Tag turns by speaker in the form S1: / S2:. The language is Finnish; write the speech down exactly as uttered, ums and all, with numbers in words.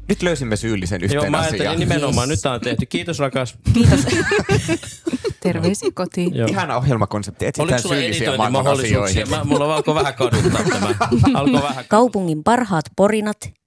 S1: Nyt löysimme syyllisen yhteen
S2: Joo, mä
S1: asiaan.
S2: ajattelin nimenomaan.
S3: Yes.
S2: Nyt tää on tehty. Kiitos rakas.
S3: Kiitos. Terveisiä kotiin.
S2: Joo.
S1: Ihana ohjelmakonsepti. Etsitään
S2: Oliko sulla
S1: syyllisiä maailman
S2: editointimahdollisuuksia?
S1: asioihin.
S2: Mä, mulla alkoi vähän kaduttaa tämä. Alkoi vähän
S3: Kaupungin parhaat porinat